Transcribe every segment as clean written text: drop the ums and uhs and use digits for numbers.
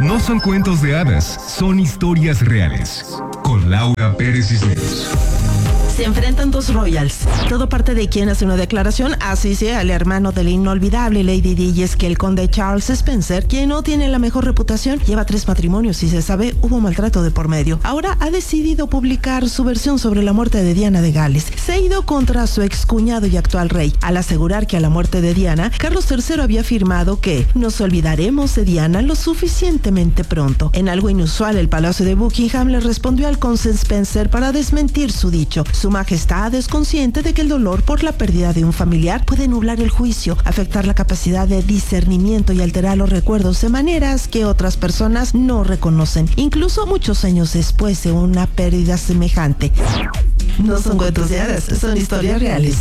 No son cuentos de hadas, son historias reales. Con Laura Pérez Cisneros. Se enfrentan dos royals. Todo parte de quien hace una declaración, así sea el hermano de la inolvidable Lady Di, y es que el conde Charles Spencer, quien no tiene la mejor reputación, lleva 3 matrimonios y se sabe hubo maltrato de por medio. Ahora ha decidido publicar su versión sobre la muerte de Diana de Gales. Se ha ido contra su excuñado y actual rey, al asegurar que a la muerte de Diana, Carlos III había afirmado que nos olvidaremos de Diana lo suficientemente pronto. En algo inusual, el Palacio de Buckingham le respondió al conde Spencer para desmentir su dicho. Su Majestad es consciente de que el dolor por la pérdida de un familiar puede nublar el juicio, afectar la capacidad de discernimiento y alterar los recuerdos de maneras que otras personas no reconocen, incluso muchos años después de una pérdida semejante. No son cuentos de hadas, son historias reales.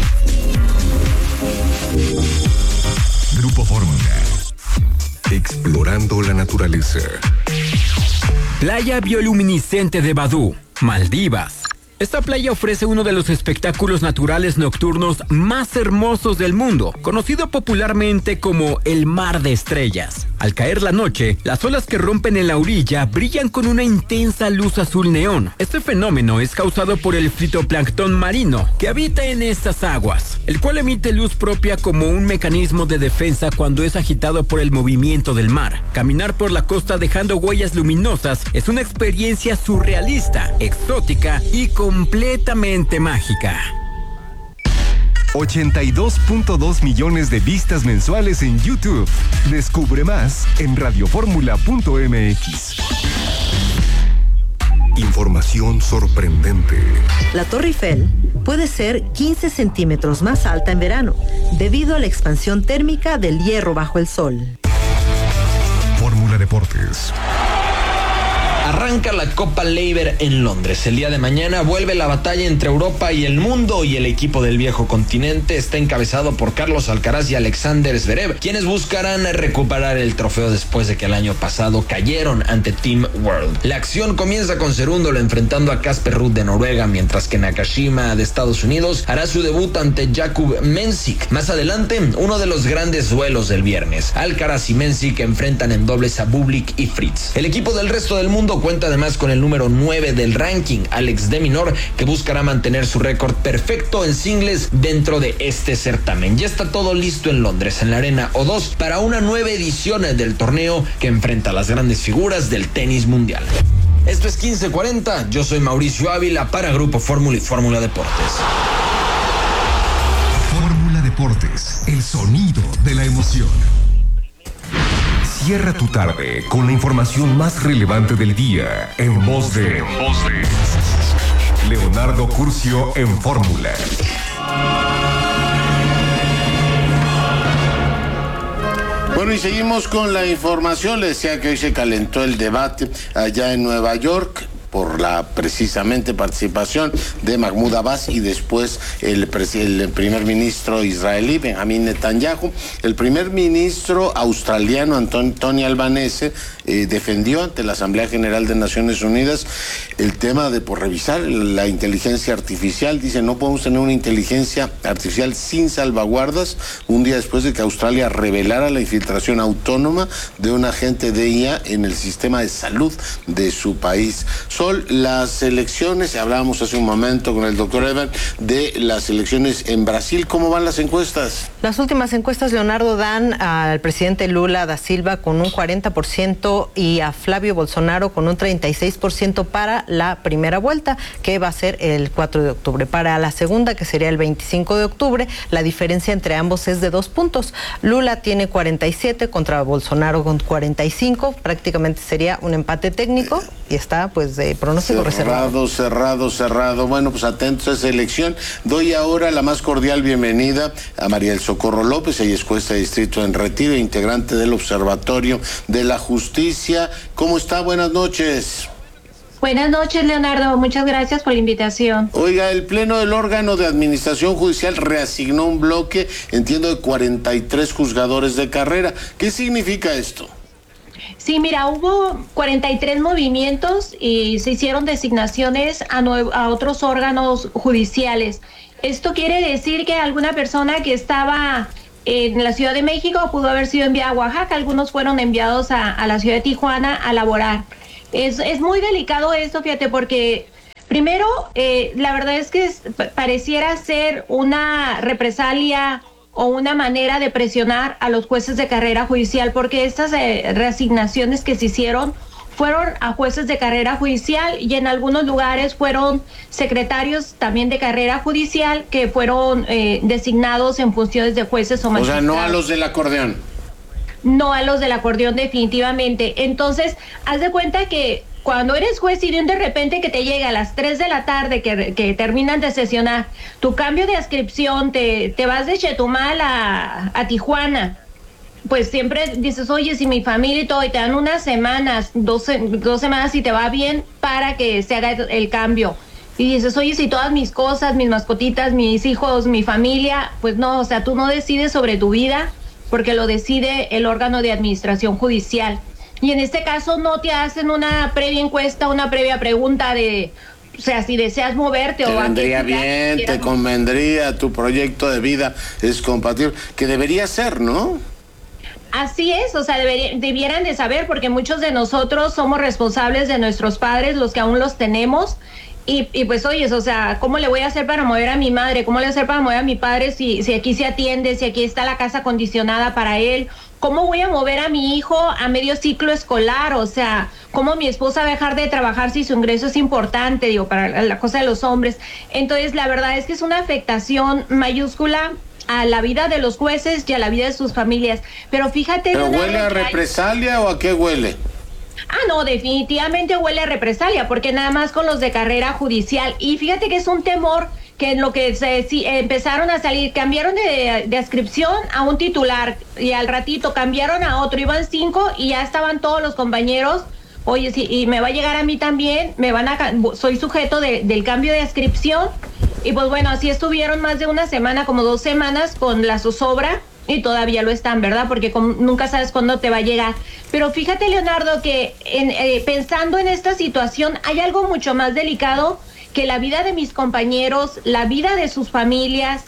Grupo Fórmula. Explorando la naturaleza. Playa bioluminiscente de Badú, Maldivas. Esta playa ofrece uno de los espectáculos naturales nocturnos más hermosos del mundo, conocido popularmente como el Mar de Estrellas. Al caer la noche, las olas que rompen en la orilla brillan con una intensa luz azul neón. Este fenómeno es causado por el fitoplancton marino que habita en estas aguas, el cual emite luz propia como un mecanismo de defensa cuando es agitado por el movimiento del mar. Caminar por la costa dejando huellas luminosas es una experiencia surrealista, exótica y completamente mágica. 82.2 millones de vistas mensuales en YouTube. Descubre más en radioformula.mx. Información sorprendente. La Torre Eiffel puede ser 15 centímetros más alta en verano, debido a la expansión térmica del hierro bajo el sol. Fórmula Deportes. Arranca la Copa Laver en Londres. El día de mañana vuelve la batalla entre Europa y el mundo, y el equipo del viejo continente está encabezado por Carlos Alcaraz y Alexander Zverev, quienes buscarán recuperar el trofeo después de que el año pasado cayeron ante Team World. La acción comienza con Cerúndolo enfrentando a Casper Ruud de Noruega, mientras que Nakashima de Estados Unidos hará su debut ante Jakub Mensik. Más adelante, uno de los grandes duelos del viernes. Alcaraz y Mensik enfrentan en dobles a Bublik y Fritz. El equipo del resto del mundo cuenta además con el número 9 del ranking, Alex de Minaur, que buscará mantener su récord perfecto en singles dentro de este certamen. Ya está todo listo en Londres, en la Arena O2, para una nueva edición del torneo que enfrenta a las grandes figuras del tenis mundial. Esto es 1540, yo soy Mauricio Ávila para Grupo Fórmula y Fórmula Deportes. Fórmula Deportes, el sonido de la emoción. Cierra tu tarde con la información más relevante del día en voz de Leonardo Curcio en Fórmula. Bueno, y seguimos con la información. Les decía que hoy se calentó el debate allá en Nueva York por la precisamente participación de Mahmoud Abbas y después el primer ministro israelí Benjamin Netanyahu. El primer ministro australiano Tony Albanese defendió ante la Asamblea General de Naciones Unidas el tema de revisar la inteligencia artificial. Dice, no podemos tener una inteligencia artificial sin salvaguardas, un día después de que Australia revelara la infiltración autónoma de un agente de IA en el sistema de salud de su país. Sol, las elecciones, hablábamos hace un momento con el doctor Evan de las elecciones en Brasil. ¿Cómo van las encuestas? Las últimas encuestas, Leonardo, dan al presidente Lula da Silva con un 40% y a Flavio Bolsonaro con un 36% para la primera vuelta, que va a ser el 4 de octubre. Para la segunda, que sería el 25 de octubre, la diferencia entre ambos es de 2 puntos. Lula tiene 47 contra Bolsonaro con 45, prácticamente sería un empate técnico y está pues de pronóstico reservado. Cerrado. Bueno, pues atentos a esa elección. Doy ahora la más cordial bienvenida a María del Socorro López, ella es jueza de distrito en retiro, integrante del Observatorio de la Justicia. ¿Cómo está? Buenas noches. Buenas noches, Leonardo. Muchas gracias por la invitación. Oiga, el Pleno del órgano de administración judicial reasignó un bloque, entiendo, de 43 juzgadores de carrera. ¿Qué significa esto? Sí, mira, hubo 43 movimientos y se hicieron designaciones a otros órganos judiciales. Esto quiere decir que alguna persona que estaba en la Ciudad de México, pudo haber sido enviada a Oaxaca, algunos fueron enviados a la ciudad de Tijuana a laborar. Es muy delicado esto, fíjate, porque primero, la verdad es que pareciera ser una represalia o una manera de presionar a los jueces de carrera judicial, porque estas reasignaciones que se hicieron fueron a jueces de carrera judicial y en algunos lugares fueron secretarios también de carrera judicial que fueron designados en funciones de jueces o magistrados. O sea, no a los del acordeón. No a los del acordeón, definitivamente. Entonces, haz de cuenta que cuando eres juez y de repente que te llega a las 3 de la tarde que terminan de sesionar, tu cambio de adscripción, te vas de Chetumal a Tijuana, pues siempre dices, oye, si mi familia y todo, y te dan unas semanas, dos semanas si te va bien para que se haga el cambio. Y dices, oye, si todas mis cosas, mis mascotitas, mis hijos, mi familia, pues no, o sea, tú no decides sobre tu vida porque lo decide el órgano de administración judicial. Y en este caso no te hacen una previa encuesta, una previa pregunta de, o sea, si deseas moverte o... Te vendría bien, te convendría, tu proyecto de vida es compatible, que debería ser, ¿no? Así es, o sea, debieran de saber, porque muchos de nosotros somos responsables de nuestros padres, los que aún los tenemos, y pues oyes, o sea, ¿cómo le voy a hacer para mover a mi madre? ¿Cómo le voy a hacer para mover a mi padre si aquí se atiende, si aquí está la casa acondicionada para él? ¿Cómo voy a mover a mi hijo a medio ciclo escolar? O sea, ¿cómo mi esposa va a dejar de trabajar si su ingreso es importante? Digo, para la cosa de los hombres. Entonces, la verdad es que es una afectación mayúscula a la vida de los jueces y a la vida de sus familias. Pero fíjate... ¿Pero huele a represalia o a qué huele? No, definitivamente huele a represalia, porque nada más con los de carrera judicial. Y fíjate que es un temor que en lo que empezaron a salir, cambiaron de adscripción a un titular y al ratito cambiaron a otro, iban 5 y ya estaban todos los compañeros. Oye, sí, y me va a llegar a mí también, soy sujeto del cambio de adscripción. Y pues bueno, así estuvieron más de una semana, como 2 semanas con la zozobra y todavía lo están, ¿verdad? Porque nunca sabes cuándo te va a llegar. Pero fíjate, Leonardo, que pensando en esta situación hay algo mucho más delicado que la vida de mis compañeros, la vida de sus familias,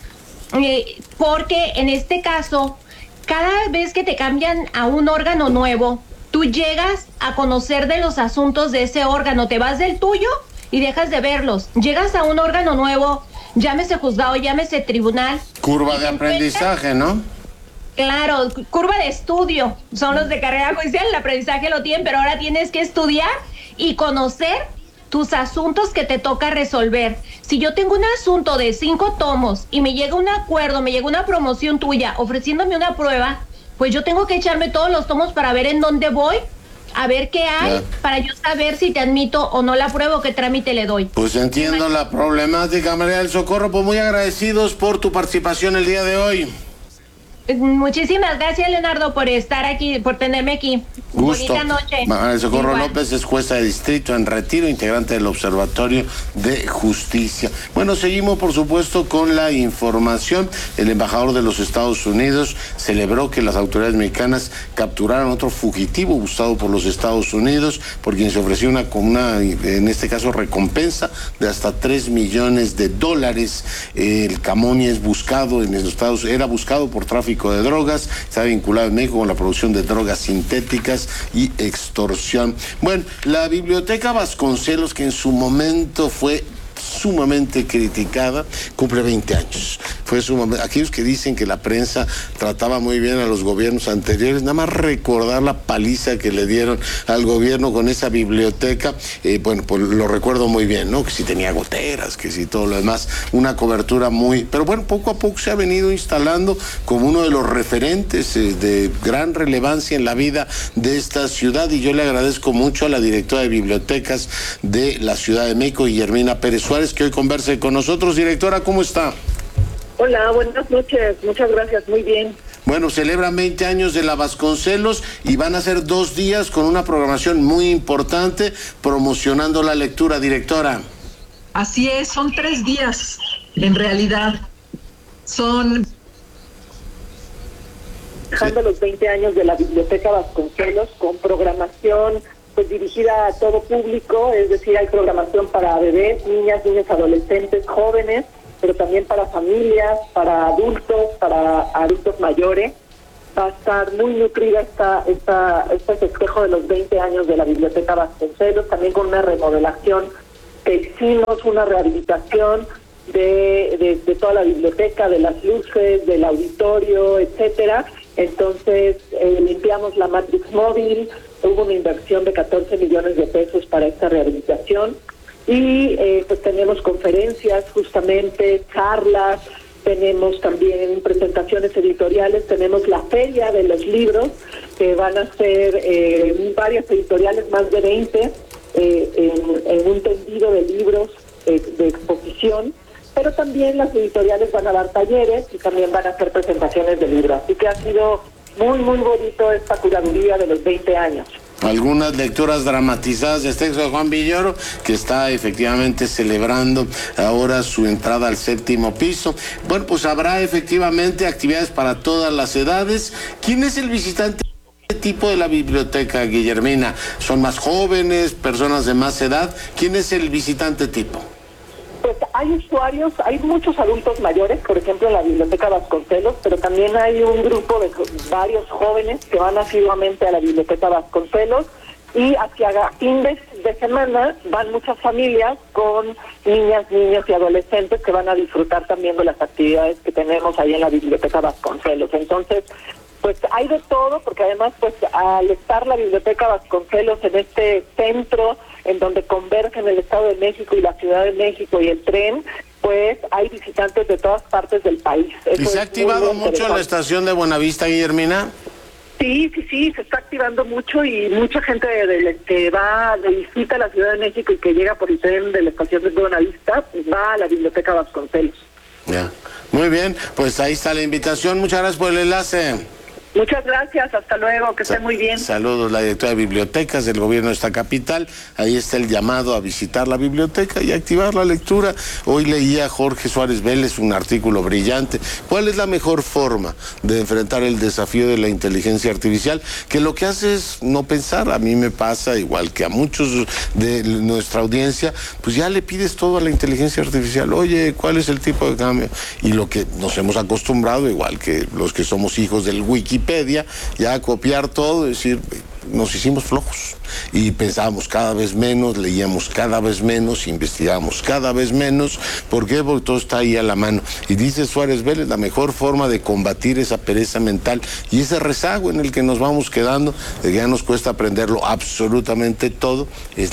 porque en este caso, cada vez que te cambian a un órgano nuevo, tú llegas a conocer de los asuntos de ese órgano, te vas del tuyo y dejas de verlos. Llegas a un órgano nuevo, llámese juzgado, llámese tribunal. Curva de aprendizaje, ¿no? Claro, curva de estudio. Son los de carrera judicial, el aprendizaje lo tienen, pero ahora tienes que estudiar y conocer tus asuntos que te toca resolver. Si yo tengo un asunto de 5 tomos y me llega un acuerdo, me llega una promoción tuya ofreciéndome una prueba, pues yo tengo que echarme todos los tomos para ver en dónde voy, a ver qué hay, para yo saber si te admito o no la prueba, qué trámite le doy. Pues entiendo la problemática, María del Socorro, pues muy agradecidos por tu participación el día de hoy. Muchísimas gracias, Leonardo, por estar aquí, por tenerme aquí. Gusto. Bonita noche. María del Socorro Igual. López es jueza de distrito en retiro, integrante del Observatorio de Justicia. Bueno, seguimos por supuesto con la información. El embajador de los Estados Unidos celebró que las autoridades mexicanas capturaron otro fugitivo buscado por los Estados Unidos, por quien se ofreció una en este caso, recompensa de hasta $3 millones. El Camoni es buscado en los Estados Unidos, era buscado por tráfico de drogas, está vinculado en México con la producción de drogas sintéticas y extorsión. Bueno, la Biblioteca Vasconcelos, que en su momento fue sumamente criticada, cumple 20 años. Fue sumamente... Aquellos que dicen que la prensa trataba muy bien a los gobiernos anteriores, nada más recordar la paliza que le dieron al gobierno con esa biblioteca, bueno, pues lo recuerdo muy bien, ¿no? Que si tenía goteras, que si todo lo demás, una cobertura muy... Pero bueno, poco a poco se ha venido instalando como uno de los referentes de gran relevancia en la vida de esta ciudad, y yo le agradezco mucho a la directora de bibliotecas de la Ciudad de México, Guillermina Pérez Suárez, que hoy converse con nosotros. Directora, ¿cómo está? Hola, buenas noches, muchas gracias, muy bien. Bueno, celebran 20 años de la Vasconcelos y van a ser 2 días con una programación muy importante promocionando la lectura, directora. Así es, son 3 días, en realidad. Son... Dejando los 20 años de la Biblioteca Vasconcelos con programación pues dirigida a todo público, es decir, hay programación para bebés, niñas, niños, adolescentes, jóvenes, pero también para familias, para adultos mayores. Va a estar muy nutrida este festejo de los 20 años de la Biblioteca Vasconcelos, también con una remodelación que hicimos, una rehabilitación de toda la biblioteca, de las luces, del auditorio, etcétera. Entonces limpiamos la Matrix móvil, hubo una inversión de 14 millones de pesos para esta rehabilitación y pues tenemos conferencias, justamente charlas, tenemos también presentaciones editoriales, tenemos la feria de los libros, que van a ser varias editoriales, más de 20, en un tendido de libros de exposición, pero también las editoriales van a dar talleres y también van a hacer presentaciones de libros. Así que ha sido muy, muy bonito esta curaduría de los 20 años. Algunas lecturas dramatizadas de este texto de Juan Villoro, que está efectivamente celebrando ahora su entrada al 7º piso. Bueno, pues habrá efectivamente actividades para todas las edades. ¿Quién es el visitante tipo de la biblioteca, Guillermina? ¿Son más jóvenes, personas de más edad? ¿Quién es el visitante tipo? Pues hay usuarios, hay muchos adultos mayores, por ejemplo en la Biblioteca Vasconcelos, pero también hay un grupo de varios jóvenes que van asiduamente a la Biblioteca Vasconcelos, y hacia fin de semana van muchas familias con niñas, niños y adolescentes que van a disfrutar también de las actividades que tenemos ahí en la Biblioteca Vasconcelos. Entonces, pues hay de todo, porque además pues al estar la Biblioteca Vasconcelos en este centro en donde convergen el Estado de México y la Ciudad de México y el tren, pues hay visitantes de todas partes del país. ¿Y se ha activado mucho la estación de Buenavista, Guillermina? Sí, se está activando mucho y mucha gente que va de visita a la Ciudad de México y que llega por el tren de la estación de Buenavista, pues va a la Biblioteca Vasconcelos. Ya, muy bien, pues ahí está la invitación. Muchas gracias por el enlace. Muchas gracias, hasta luego, que esté muy bien. Saludos, la directora de bibliotecas del gobierno de esta capital. Ahí está el llamado a visitar la biblioteca y activar la lectura. Hoy leía Jorge Suárez Vélez un artículo brillante. ¿Cuál es la mejor forma de enfrentar el desafío de la inteligencia artificial? Que lo que hace es no pensar. A mí me pasa, igual que a muchos de nuestra audiencia, pues ya le pides todo a la inteligencia artificial. Oye, ¿cuál es el tipo de cambio? Y lo que nos hemos acostumbrado, igual que los que somos hijos del Wikipedia, ya a copiar todo, es decir, nos hicimos flojos y pensábamos cada vez menos, leíamos cada vez menos, investigábamos cada vez menos. ¿Por qué? Porque todo está ahí a la mano. Y dice Suárez Vélez, la mejor forma de combatir esa pereza mental y ese rezago en el que nos vamos quedando, de que ya nos cuesta aprenderlo absolutamente todo, es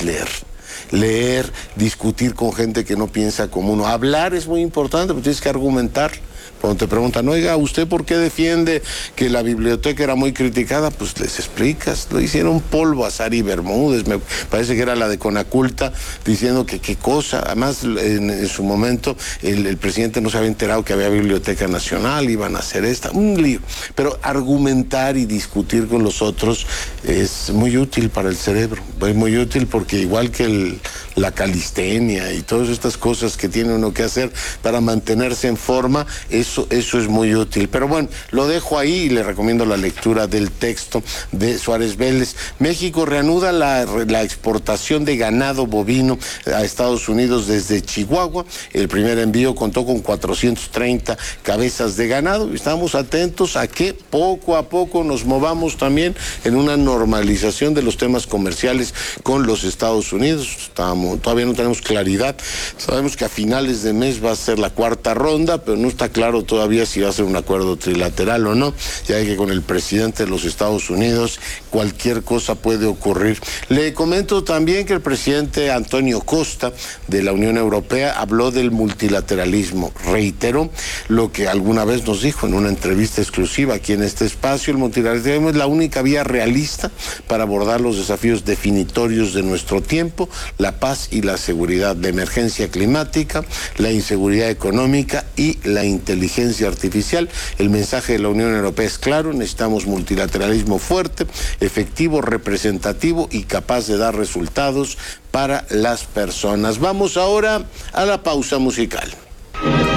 leer, discutir con gente que no piensa como uno. Hablar es muy importante, porque tienes que argumentar. Cuando te preguntan, oiga, ¿usted por qué defiende que la biblioteca era muy criticada? Pues les explicas. Lo hicieron polvo a Sari Bermúdez, me parece que era la de Conaculta, diciendo que qué cosa. Además, en su momento, el presidente no se había enterado que había Biblioteca Nacional, iban a hacer un lío. Pero argumentar y discutir con los otros es muy útil para el cerebro. Es muy útil porque igual que la calistenia y todas estas cosas que tiene uno que hacer para mantenerse en forma, eso es muy útil. Pero bueno, lo dejo ahí y le recomiendo la lectura del texto de Suárez Vélez. México reanuda la exportación de ganado bovino a Estados Unidos desde Chihuahua. El primer envío contó con 430 cabezas de ganado. Estamos atentos a que poco a poco nos movamos también en una normalización de los temas comerciales con los Estados Unidos. Todavía no tenemos claridad. Sabemos que a finales de mes va a ser la cuarta ronda, pero no está claro todavía si va a ser un acuerdo trilateral o no, ya que con el presidente de los Estados Unidos cualquier cosa puede ocurrir. Le comento también que el presidente Antonio Costa de la Unión Europea habló del multilateralismo, reiteró lo que alguna vez nos dijo en una entrevista exclusiva aquí en este espacio: el multilateralismo es la única vía realista para abordar los desafíos definitorios de nuestro tiempo, la paz y la seguridad, la emergencia climática, la inseguridad económica y la inteligencia artificial. El mensaje de la Unión Europea es claro: necesitamos multilateralismo fuerte, efectivo, representativo y capaz de dar resultados para las personas. Vamos ahora a la pausa musical.